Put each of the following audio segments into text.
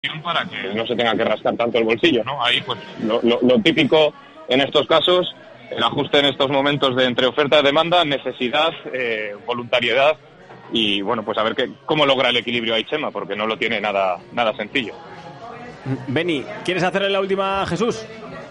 para que no se tenga que rascar tanto el bolsillo, ¿no? Ahí, pues, lo típico en estos casos, el ajuste en estos momentos de entre oferta y demanda, necesidad, voluntariedad y, bueno, pues a ver cómo logra el equilibrio ahí Chema, porque no lo tiene nada sencillo. Beni, ¿quieres hacerle la última a Jesús?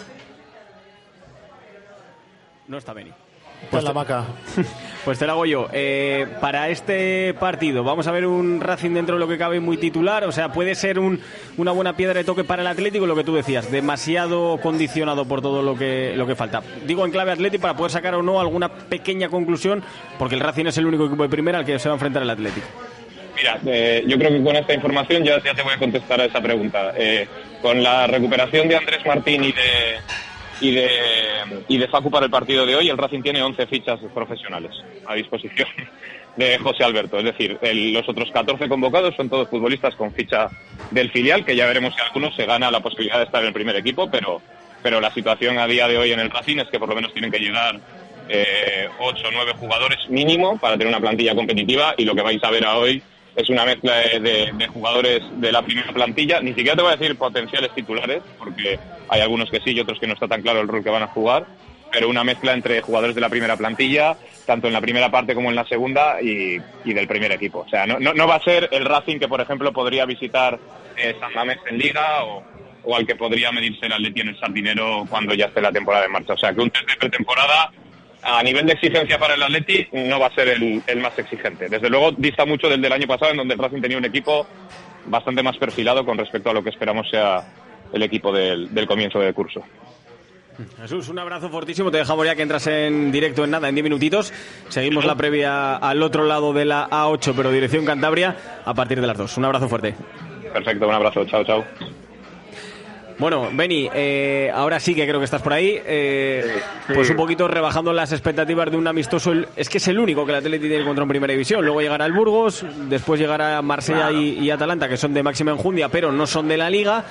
No está Beni. Pues la vaca. Pues te la hago yo. Para este partido, vamos a ver un Racing dentro de lo que cabe muy titular. O sea, puede ser una buena piedra de toque para el Atlético, lo que tú decías, demasiado condicionado por todo lo que falta. Digo en clave Atlético para poder sacar o no alguna pequeña conclusión, porque el Racing es el único equipo de primera al que se va a enfrentar el Atlético. Mira, yo creo que con esta información ya te voy a contestar a esa pregunta. Con la recuperación de Andrés Martín y de Facu para el partido de hoy, el Racing tiene 11 fichas profesionales a disposición de José Alberto. Es decir, los otros 14 convocados son todos futbolistas con ficha del filial, que ya veremos si algunos se gana la posibilidad de estar en el primer equipo, pero la situación a día de hoy en el Racing es que por lo menos tienen que llegar 8 o 9 jugadores mínimo para tener una plantilla competitiva, y lo que vais a ver hoy es una mezcla de jugadores de la primera plantilla. Ni siquiera te voy a decir potenciales titulares, porque hay algunos que sí y otros que no está tan claro el rol que van a jugar, pero una mezcla entre jugadores de la primera plantilla, tanto en la primera parte como en la segunda, y del primer equipo. O sea, no va a ser el Racing que, por ejemplo, podría visitar San Mamés en Liga o al que podría medirse el Atleti en el Sardinero cuando ya esté la temporada en marcha. O sea, que un test de pretemporada a nivel de exigencia para el Atleti no va a ser el más exigente. Desde luego dista mucho del año pasado, en donde el Racing tenía un equipo bastante más perfilado con respecto a lo que esperamos sea el equipo del comienzo del curso. Jesús, un abrazo fortísimo. Te dejamos ya que entras en directo en 10 minutitos. Seguimos la previa al otro lado de la A8, pero dirección Cantabria, a partir de las 2. Un abrazo fuerte. Perfecto, un abrazo. Chao, chao. Bueno, Beni, ahora sí que creo que estás por ahí. Sí. Pues un poquito rebajando las expectativas de un amistoso. Es que es el único que el Atlético tiene contra en primera división. Luego llegará el Burgos, después llegará Marsella, claro, y Atalanta, que son de máxima enjundia, pero no son de la Liga.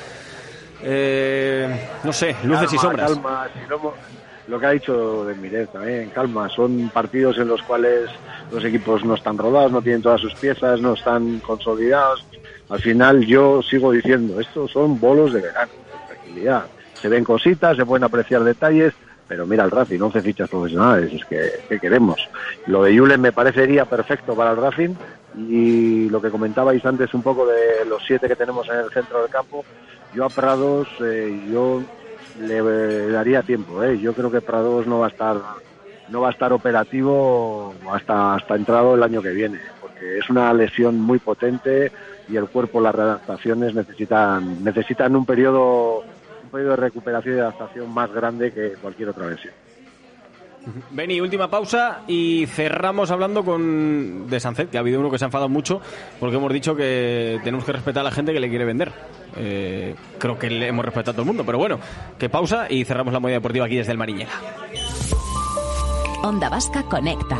No sé, luces y sombras. Calma, lo que ha dicho de Miret también, calma. Son partidos en los cuales los equipos no están rodados, no tienen todas sus piezas, no están consolidados. Al final yo sigo diciendo, estos son bolos de verano. Se ven cositas, se pueden apreciar detalles, pero mira el Racing, 11 fichas profesionales, es que ¿qué queremos? Lo de Julen me parecería perfecto para el Racing, y lo que comentabais antes un poco de los 7 que tenemos en el centro del campo, yo a Prados yo le daría tiempo, yo creo que Prados no va a estar operativo hasta entrado el año que viene, porque es una lesión muy potente y el cuerpo, las readaptaciones necesitan un periodo de recuperación y adaptación más grande que cualquier otra lesión. Beni, última pausa y cerramos hablando de Sancet, que ha habido uno que se ha enfadado mucho porque hemos dicho que tenemos que respetar a la gente que le quiere vender. Creo que le hemos respetado a todo el mundo, pero bueno, que pausa y cerramos la movida deportiva aquí desde el Mariñela. Onda Vasca Conecta.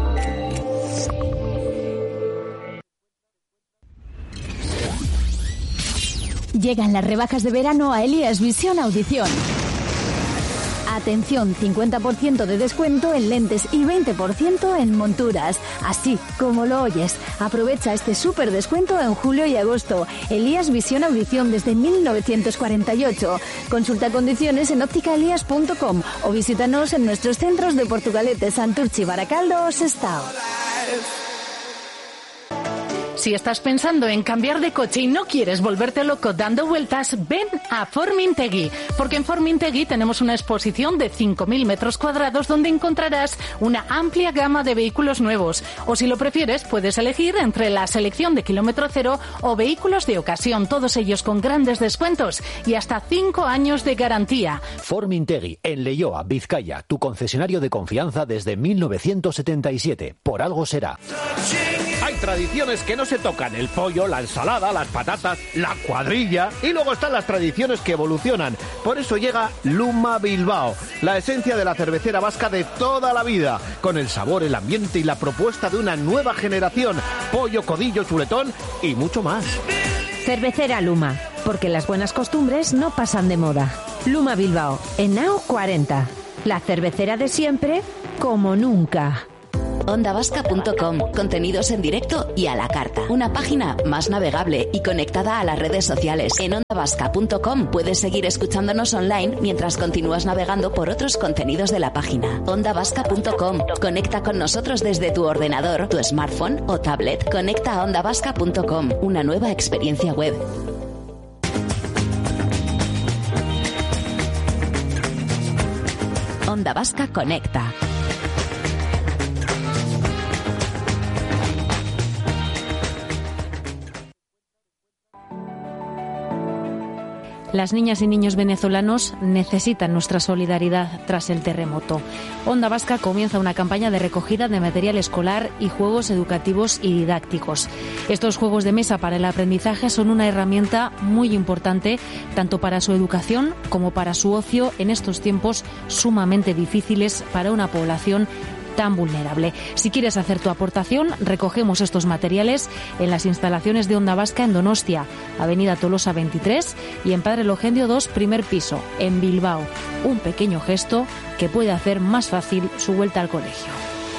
Llegan las rebajas de verano a Elías Visión Audición. Atención, 50% de descuento en lentes y 20% en monturas. Así como lo oyes. Aprovecha este súper descuento en julio y agosto. Elías Visión Audición desde 1948. Consulta condiciones en ópticaelías.com o visítanos en nuestros centros de Portugalete, Santurchi, Baracaldo o Sestao. Si estás pensando en cambiar de coche y no quieres volverte loco dando vueltas, ven a Formintegui, porque en Formintegui tenemos una exposición de 5.000 metros cuadrados donde encontrarás una amplia gama de vehículos nuevos. O si lo prefieres, puedes elegir entre la selección de kilómetro cero o vehículos de ocasión, todos ellos con grandes descuentos y hasta 5 años de garantía. Formintegui, en Leioa, Vizcaya, tu concesionario de confianza desde 1977. Por algo será. Hay tradiciones que no se tocan: el pollo, la ensalada, las patatas, la cuadrilla, y luego están las tradiciones que evolucionan. Por eso llega Luma Bilbao, la esencia de la cervecera vasca de toda la vida, con el sabor, el ambiente y la propuesta de una nueva generación: pollo, codillo, chuletón y mucho más. Cervecera Luma, porque las buenas costumbres no pasan de moda. Luma Bilbao, en Nao 40, la cervecera de siempre como nunca. ondavasca.com, contenidos en directo y a la carta. Una página más navegable y conectada a las redes sociales. En ondavasca.com puedes seguir escuchándonos online mientras continúas navegando por otros contenidos de la página. ondavasca.com. Conecta con nosotros desde tu ordenador, tu smartphone o tablet. Conecta a ondavasca.com, una nueva experiencia web. Onda Vasca Conecta. Las niñas y niños venezolanos necesitan nuestra solidaridad tras el terremoto. Onda Vasca comienza una campaña de recogida de material escolar y juegos educativos y didácticos. Estos juegos de mesa para el aprendizaje son una herramienta muy importante tanto para su educación como para su ocio en estos tiempos sumamente difíciles para una población tan vulnerable. Si quieres hacer tu aportación, recogemos estos materiales en las instalaciones de Onda Vasca en Donostia, Avenida Tolosa 23 y en Padre Logendio 2, primer piso, en Bilbao. Un pequeño gesto que puede hacer más fácil su vuelta al colegio.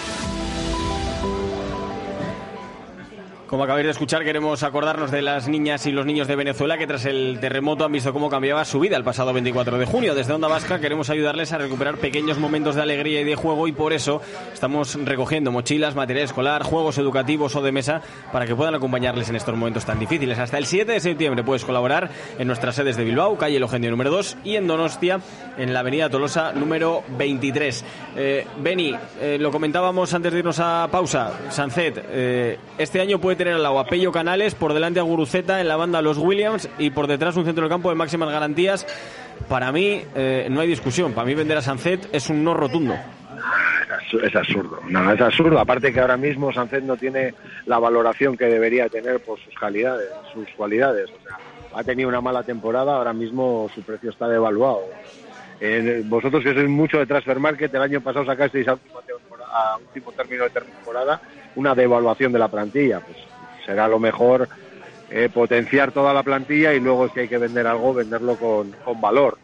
Como acabáis de escuchar, queremos acordarnos de las niñas y los niños de Venezuela que tras el terremoto han visto cómo cambiaba su vida el pasado 24 de junio. Desde Onda Vasca queremos ayudarles a recuperar pequeños momentos de alegría y de juego y por eso estamos recogiendo mochilas, material escolar, juegos educativos o de mesa para que puedan acompañarles en estos momentos tan difíciles. Hasta el 7 de septiembre puedes colaborar en nuestras sedes de Bilbao, calle Logendio número 2 y en Donostia, en la avenida Tolosa número 23. Beni, lo comentábamos antes de irnos a pausa. Sancet, este año puede tener al lado a Pello Canales, por delante a Guruceta, en la banda Los Williams y por detrás un centro del campo de máximas garantías. Para mí no hay discusión, para mí vender a Sancet es un no rotundo. Es absurdo, no, es absurdo. Aparte que ahora mismo Sancet no tiene la valoración que debería tener por sus cualidades. O sea, ha tenido una mala temporada, ahora mismo su precio está devaluado. Vosotros que sois mucho de Transfer Market, el año pasado sacasteis a último término de temporada una devaluación de la plantilla. Pues será lo mejor potenciar toda la plantilla y luego si hay que vender algo, venderlo con valor,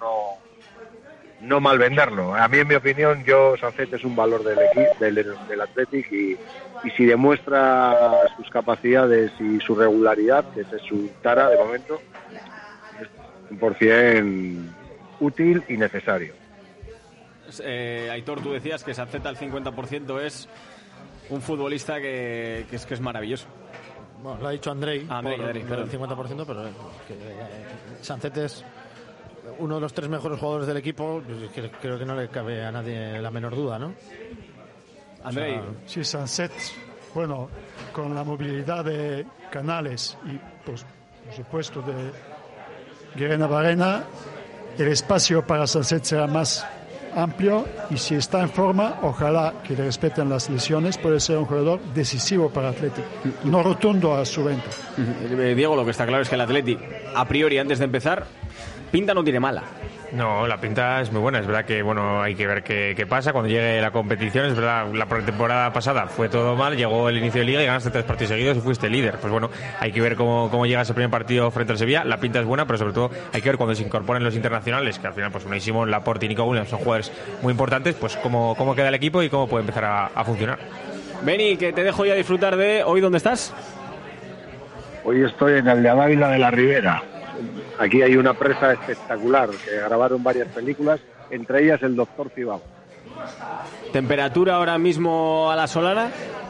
no mal venderlo. A mí, en mi opinión, Sancet es un valor del Athletic y si demuestra sus capacidades y su regularidad, que es su tara de momento, es 100% útil y necesario. Aitor, tú decías que Sancet al 50% es un futbolista que es maravilloso. Bueno, lo ha dicho Andrei, Andrei, por el 50%, pero Sancet es uno de los 3 mejores jugadores del equipo. Creo que no le cabe a nadie la menor duda, ¿no? Andrei. Sí, Sancet, bueno, con la movilidad de Canales y, pues, por supuesto, de Guerena Barrena, el espacio para Sancet será más amplio y si está en forma, ojalá que le respeten las lesiones, puede ser un jugador decisivo para Athletic, no rotundo a su venta. Diego, lo que está claro es que el Athletic, a priori, antes de empezar, pinta no tiene mala. No, la pinta es muy buena. Es verdad que hay que ver qué pasa cuando llegue la competición. Es verdad, la pretemporada pasada fue todo mal, llegó el inicio de liga y ganaste 3 partidos seguidos y fuiste líder. Pues bueno, hay que ver cómo llega ese primer partido frente al Sevilla. La pinta es buena, pero sobre todo hay que ver cuando se incorporen los internacionales, que al final pues Unai Simón, Laporte y Nico Williams son jugadores muy importantes, pues cómo queda el equipo y cómo puede empezar a funcionar. Beni, que te dejo ya disfrutar de hoy. ¿Dónde estás? Hoy estoy en Aldea Ávila de la Ribera. Aquí hay una presa espectacular que grabaron varias películas, entre ellas El Doctor Cibao. ¿Temperatura ahora mismo a la Solana?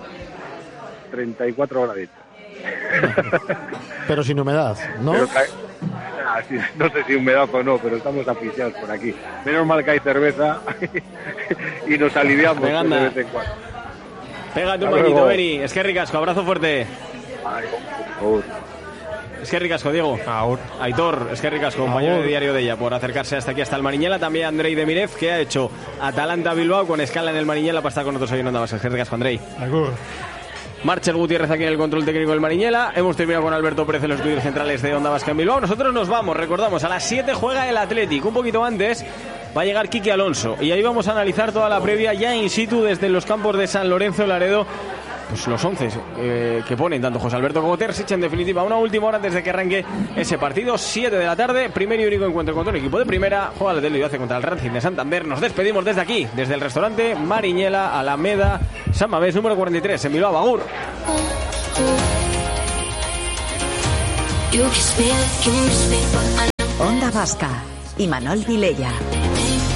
34 graditos. Pero sin humedad, ¿no? Sí, no sé si humedad o no, pero estamos aficionados por aquí. Menos mal que hay cerveza y nos aliviamos de vez en cuando. Pégate un poquito, Beni. Es que ricasco, abrazo fuerte. Ay, por favor. Es que ricasco, Diego. Aitor, es que ricasco, compañero de Diario de ella, por acercarse hasta aquí, hasta el Mariñela. También Andrei Demirev, que ha hecho Atalanta Bilbao con escala en el Mariñela para estar con nosotros hoy en Onda Vasca. Es que ricasco, Andrei. Marcel Gutiérrez aquí en el control técnico del Mariñela. Hemos terminado con Alberto Pérez en los estudios centrales de Onda Vasca en Bilbao. Nosotros nos vamos, recordamos, a las 7 juega el Athletic. Un poquito antes va a llegar Quique Alonso y ahí vamos a analizar toda la previa ya in situ desde los campos de San Lorenzo Laredo. pues los 11 que ponen tanto José Alberto como Terzic. En definitiva, una última hora antes de que arranque ese partido, 7 de la tarde, primer y único encuentro contra el equipo de primera. Juega la Televidace contra el Racing de Santander. Nos despedimos desde aquí, desde el restaurante Mariñela, Alameda, San Mamés, número 43, en Bilbao. Agur. Onda Vasca y Manol Vilella.